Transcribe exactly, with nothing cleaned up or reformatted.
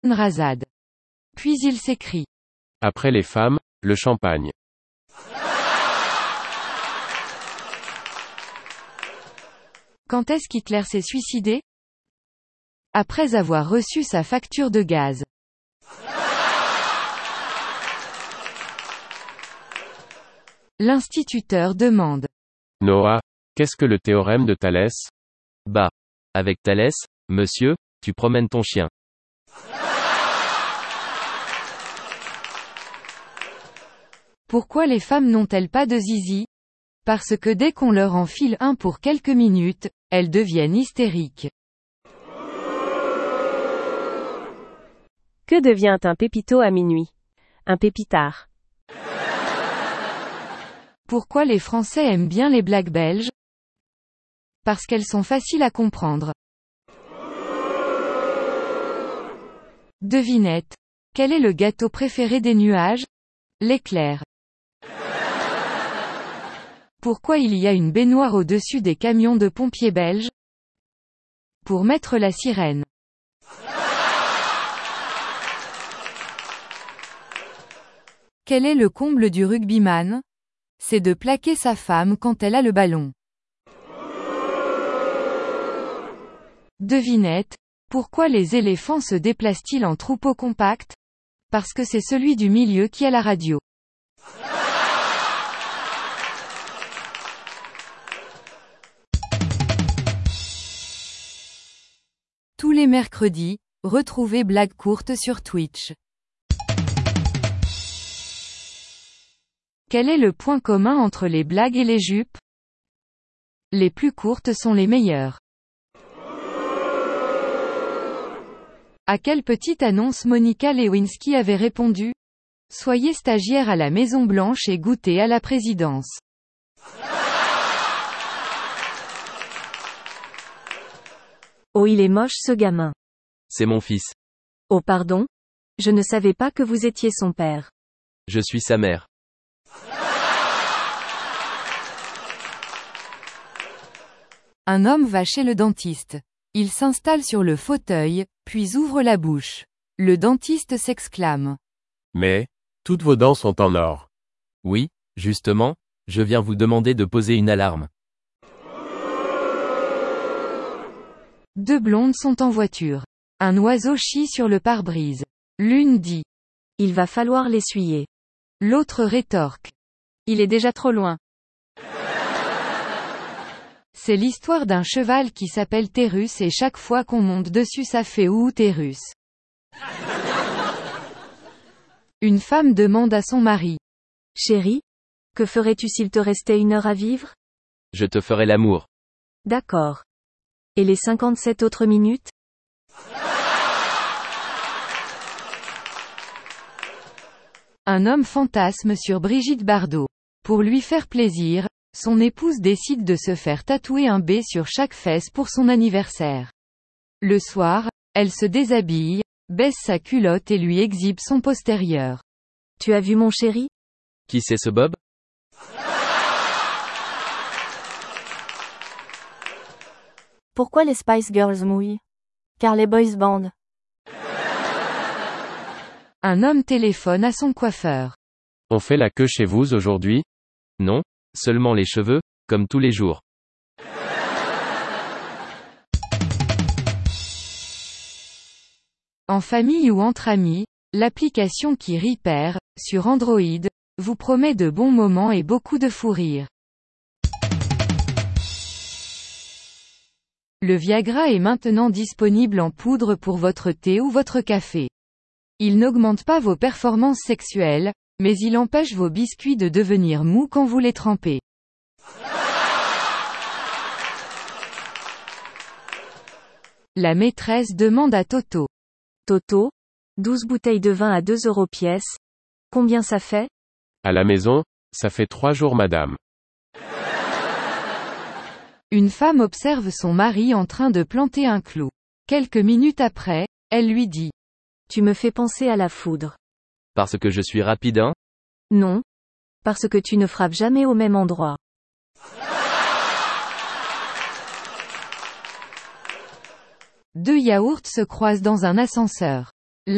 Rasade. Puis il s'écrie. Après les femmes, le champagne. Quand est-ce qu'Hitler s'est suicidé? Après avoir reçu sa facture de gaz. L'instituteur demande. Noah, qu'est-ce que le théorème de Thalès? Bah. Avec Thalès, monsieur, tu promènes ton chien. Pourquoi les femmes n'ont-elles pas de zizi? Parce que dès qu'on leur enfile un pour quelques minutes, elles deviennent hystériques. Que devient un pépito à minuit? Un pépitard. Pourquoi les Français aiment bien les blagues belges? Parce qu'elles sont faciles à comprendre. Devinette. Quel est le gâteau préféré des nuages? L'éclair. Pourquoi il y a une baignoire au-dessus des camions de pompiers belges? Pour mettre la sirène. Quel est le comble du rugbyman? C'est de plaquer sa femme quand elle a le ballon. Devinette. Pourquoi les éléphants se déplacent-ils en troupeau compact? Parce que c'est celui du milieu qui a la radio. Tous les mercredis, retrouvez Blagues courtes sur Twitch. Quel est le point commun entre les blagues et les jupes? Les plus courtes sont les meilleures. À quelle petite annonce Monica Lewinsky avait répondu? Soyez stagiaire à la Maison Blanche et goûtez à la présidence. Oh, il est moche ce gamin. C'est mon fils. Oh pardon? Je ne savais pas que vous étiez son père. Je suis sa mère. Un homme va chez le dentiste. Il s'installe sur le fauteuil, puis ouvre la bouche. Le dentiste s'exclame. Mais, toutes vos dents sont en or. Oui, justement, je viens vous demander de poser une alarme. Deux blondes sont en voiture. Un oiseau chie sur le pare-brise. L'une dit. Il va falloir l'essuyer. L'autre rétorque. Il est déjà trop loin. C'est l'histoire d'un cheval qui s'appelle Térus et chaque fois qu'on monte dessus ça fait ouh Térus. Une femme demande à son mari. Chérie, que ferais-tu s'il te restait une heure à vivre? Je te ferai l'amour. D'accord. Et les cinquante-sept autres minutes? Un homme fantasme sur Brigitte Bardot. Pour lui faire plaisir, son épouse décide de se faire tatouer un B sur chaque fesse pour son anniversaire. Le soir, elle se déshabille, baisse sa culotte et lui exhibe son postérieur. Tu as vu mon chéri? Qui c'est ce Bob? Pourquoi les Spice Girls mouillent? Car les boys band. Un homme téléphone à son coiffeur. On fait la queue chez vous aujourd'hui? Non, seulement les cheveux, comme tous les jours. En famille ou entre amis, l'application qui rit perd, sur Android, vous promet de bons moments et beaucoup de fou rire. Le Viagra est maintenant disponible en poudre pour votre thé ou votre café. Il n'augmente pas vos performances sexuelles, mais il empêche vos biscuits de devenir mous quand vous les trempez. La maîtresse demande à Toto. Toto, douze bouteilles de vin à deux euros pièce. Combien ça fait? À la maison, ça fait trois jours madame. Une femme observe son mari en train de planter un clou. Quelques minutes après, elle lui dit. Tu me fais penser à la foudre. Parce que je suis rapide, hein? Non. Parce que tu ne frappes jamais au même endroit. Deux yaourts se croisent dans un ascenseur.